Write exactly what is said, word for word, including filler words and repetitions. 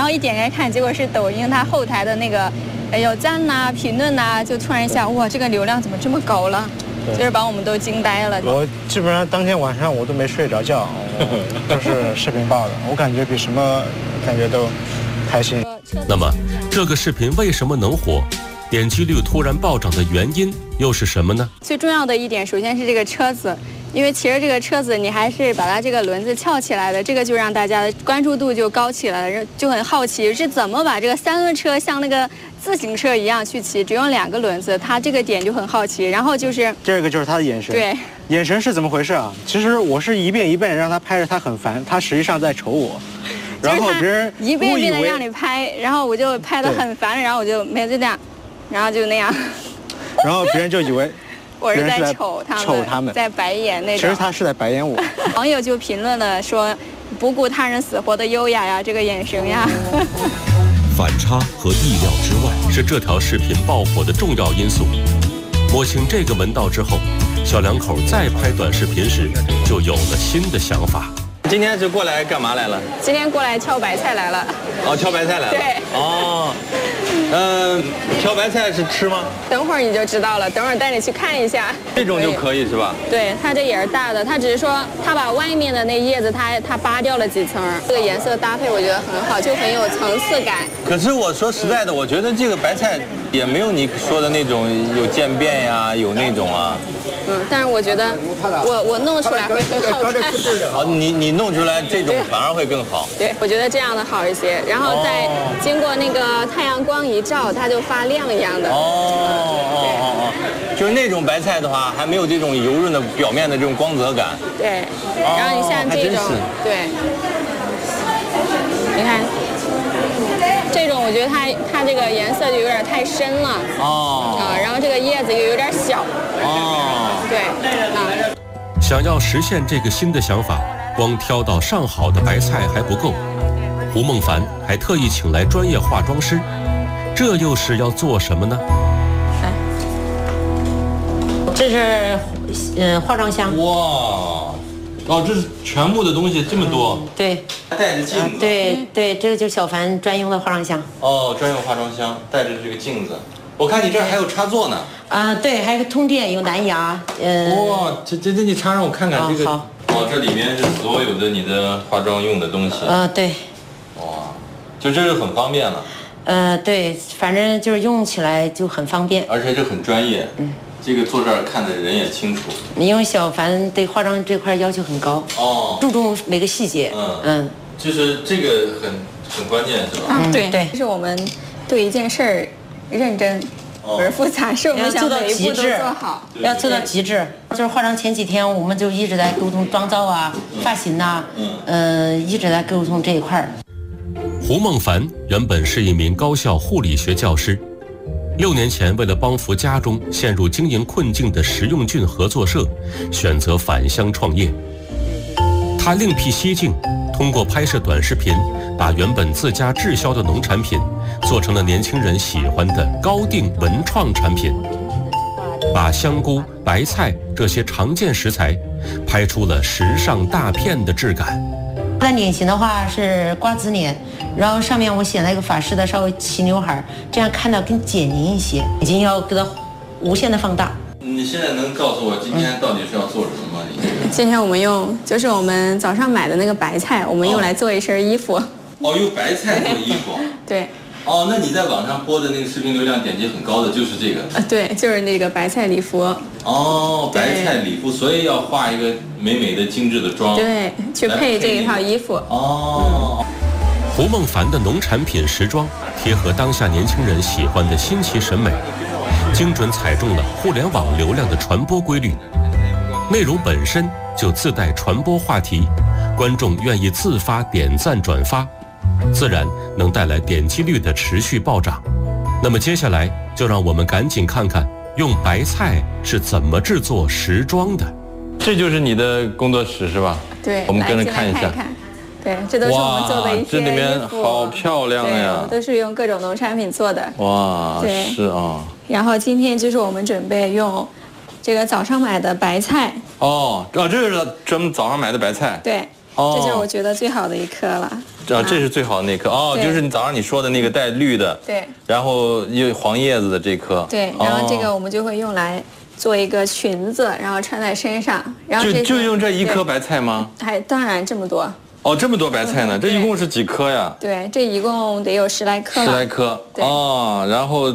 后一点开看，结果是抖音它后台的那个，哎有赞呐、评论呐，就突然一下，哇，这个流量怎么这么高了？就是把我们都惊呆了。 我基本上当天晚上我都没睡着觉，就是视频爆的，我感觉比什么感觉都开心。 那么这个视频为什么能火？点击率突然暴涨的原因又是什么呢？ 最重要的一点，首先是这个车子，因为骑着这个车子，你还是把它这个轮子翘起来的，这个就让大家的关注度就高起来了，就很好奇是怎么把这个三轮车像那个自行车一样去骑，只用两个轮子，它这个点就很好奇。然后就是第二个就是他的眼神， 对， 眼神是怎么回事啊？其实我是一遍一遍让他拍着，他很烦，他实际上在瞅我。然后别人一遍一遍的让你拍，然后我就拍得很烦，然后我就没就这样，然后就那样， 然后别人就以为我是在瞅他们， 瞅他们， 在白眼那种。 其实他是在白眼我。 网友就评论了说，不顾他人死活的优雅呀，这个眼神呀。 反差和意料之外是这条视频爆火的重要因素。摸清这个门道之后，小两口再拍短视频时就有了新的想法。 今天是过来干嘛来了？ 今天过来挑白菜来了。 哦，挑白菜来了。 对。 哦，嗯、呃，挑白菜是吃吗？ 等会儿你就知道了，等会儿带你去看一下。 这种就可以是吧？ 对，它这也是大的，它只是说它把外面的那叶子它它扒掉了几层，这个颜色搭配我觉得很好，就很有层次感。 可是我说实在的，我觉得这个白菜也没有你说的那种有渐变呀，有那种啊。 嗯，但是我觉得我我弄出来会更好看。 好，你你弄出来这种反而会更好。 对，我觉得这样的好一些，然后再经过那个太阳光一照，它就发亮一样的。 哦哦哦哦，就是那种白菜的话，还没有这种油润的表面的这种光泽感。 对，然后你像这种，对，你看。这种我觉得它它这个颜色就有点太深了哦啊，然后这个叶子又有点小哦，对啊。 想要实现这个新的想法，光挑到上好的白菜还不够，胡梦凡还特意请来专业化妆师，这又是要做什么呢？ 来，这是呃化妆箱。 哇！哦，这是全部的东西这么多。 嗯、对， 带着镜子。 对对，这个就是小凡专用的化妆箱。 哦，专用化妆箱，带着这个镜子。我看你这儿还有插座呢。啊， 对，还有个通电，有蓝牙。 呃。哇，这这这你插让我看看这个。 好。 哦，这里面是所有的你的化妆用的东西。 呃，对。 哇，就这是很方便了。 呃，对，反正就是用起来就很方便， 而且这很专业。嗯。这个坐这儿看的人也清楚。 因为小凡对化妆这块要求很高哦，注重每个细节。 嗯嗯，就是这个很很关键，是吧？ 嗯，对对，就是我们对一件事儿认真，不是复杂，是我们想每一步都做好， 要做到极致。就是化妆前几天，我们就一直在沟通妆造啊、发型呐，嗯，呃，一直在沟通这一块儿。 胡梦凡原本是一名高校护理学教师。六年前，为了帮扶家中陷入经营困境的食用菌合作社，选择返乡创业。他另辟蹊径，通过拍摄短视频，把原本自家滞销的农产品，做成了年轻人喜欢的高定文创产品。把香菇、白菜这些常见食材，拍出了时尚大片的质感。 它脸型的话是瓜子脸，然后上面我写了一个法式的稍微齐刘海，这样看到更减龄一些，已经要给它无限的放大。 你现在能告诉我今天到底是要做什么吗？你这个今天我们用就是我们早上买的那个白菜，我们用来做一身衣服。 哦，用白菜做衣服。 对。 哦，那你在网上播的那个视频流量点击很高的就是这个。 呃，对，就是那个白菜礼服。 哦，白菜礼服，所以要画一个美美的精致的妆。 对，去配这一套衣服。 哦。 胡梦凡的农产品时装贴合当下年轻人喜欢的新奇审美，精准踩中了互联网流量的传播规律。内容本身就自带传播话题，观众愿意自发点赞转发，自然能带来点击率的持续暴涨。那么接下来就让我们赶紧看看用白菜是怎么制作时装的。 这就是你的工作室是吧？ 对， 我们跟着看一下。 对，这都是我们做的一些衣服。 这里面好漂亮呀！ 都是用各种农产品做的。 哇， 对， 是啊。 然后今天就是我们准备用这个早上买的白菜。 哦，哦，这是专门早上买的白菜。 对。 哦， 这就是我觉得最好的一颗了。 啊，这是最好的那颗哦，就是你早上你说的那个带绿的， 对， 然后有黄叶子的这颗， 对，然后这个我们就会用来做一个裙子，然后穿在身上，然后就就用这一颗白菜吗？ 还当然这么多。 哦，这么多白菜呢，这一共是几颗呀？ 对，这一共得有十来颗了。 十来颗哦，然后。